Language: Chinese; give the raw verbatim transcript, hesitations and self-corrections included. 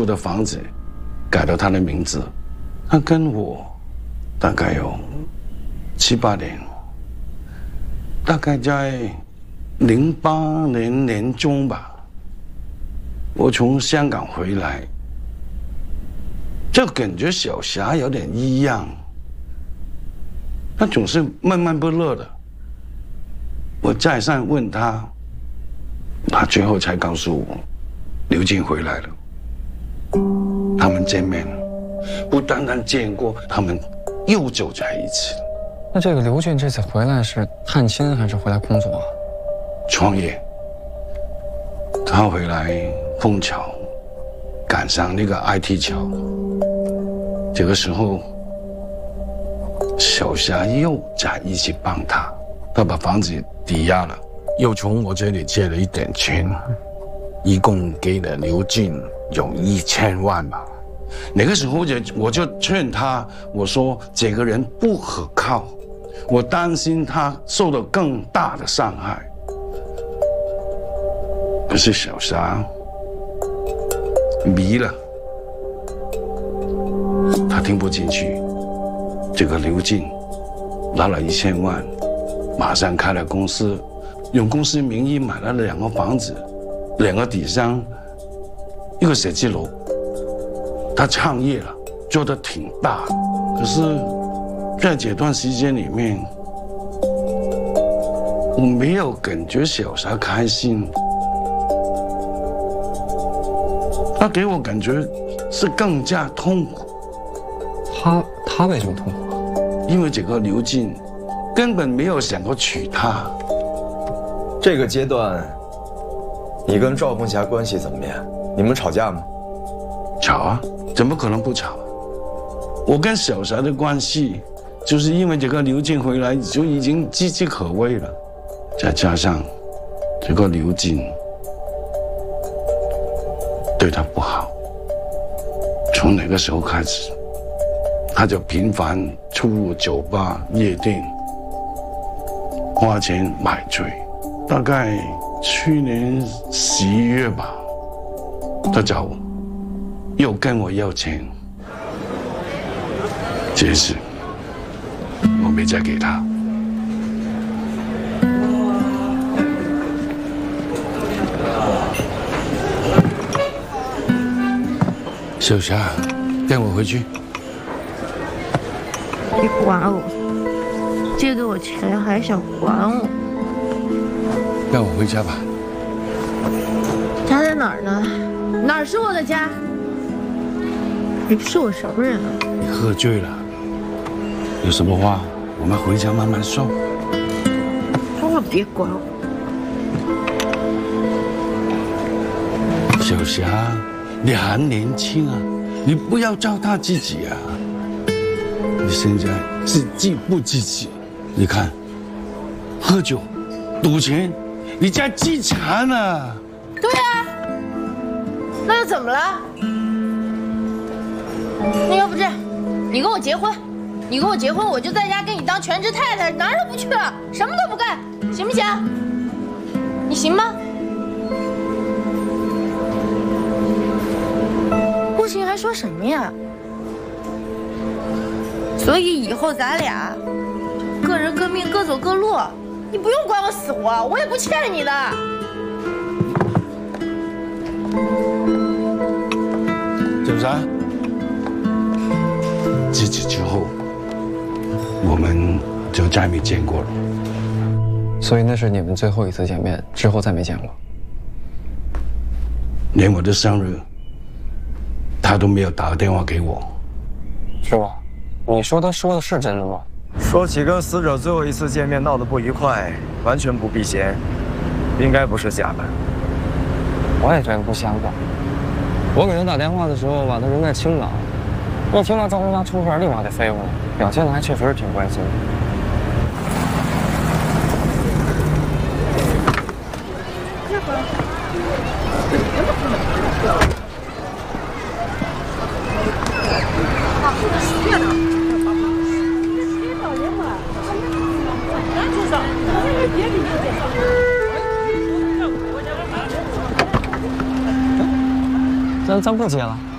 的房子改到他的名字。他跟我大概有七八年，大概在零八年年中吧，我从香港回来，就感觉小霞有点异样，他总是闷闷不乐的。我再三问他，他最后才告诉我，刘静回来了。他们见面了，不单单见过，他们又走在一起。 那这个刘俊这次回来是探亲还是回来工作啊？ 创业。他回来碰巧赶上那个 I T 潮，这个时候小霞又在一起帮他，他把房子抵押了，又从我这里借了一点钱，一共给了刘俊有一千万吧。那个时候就我就劝他，我说这个人不可靠，我担心他受到更大的伤害。可是小霞迷了，他听不进去。这个刘静拿了一千万，马上开了公司，用公司名义买了两个房子，两个底商，一个写字楼。他创业了，做得挺大的。可是，在这段时间里面，我没有感觉小霞开心。他给我感觉是更加痛苦。 他他为什么痛苦？ 因为这个刘静根本没有想过娶她。 这个阶段，你跟赵凤霞关系怎么样？你们吵架吗？ 吵啊，怎么可能不吵？我跟小霞的关系，就是因为这个刘静回来就已经岌岌可危了，再加上这个刘静对他不好，从那个时候开始，他就频繁出入酒吧、夜店，花钱买醉。大概去年十一月吧，他找我，又跟我要钱。这次我没再给他。小霞，跟我回去。 你管我？借给我钱还想管我？ 让我回家吧。 家在哪儿呢？哪儿是我的家？你是我什么人啊？ 你喝醉了，有什么话我们回家慢慢说。 千万别管我。 小霞，你还年轻啊，你不要糟蹋自己啊！你现在是积不积极？你看，喝酒、赌钱，你在积残啊！ 对啊，那又怎么了？那要不这样，你跟我结婚，你跟我结婚，我就在家给你当全职太太，哪儿都不去，什么都不干，行不行？你行吗？不行还说什么呀？所以以后咱俩各人各命，各走各路，你不用管我死活，我也不欠你的。 小霞，自此之后，我们就再没见过了。 所以那是你们最后一次见面，之后再没见过。 连我的生日，他都没有打电话给我。 是吧？你说他说的是真的吗？ 说起跟死者最后一次见面闹得不愉快，完全不避嫌，应该不是假的。 我也觉得不像吧。我给他打电话的时候吧，他人在青岛，一听到赵凤霞出事，立马就飞过来，表现的还确实是挺关心的。咱咱不接了。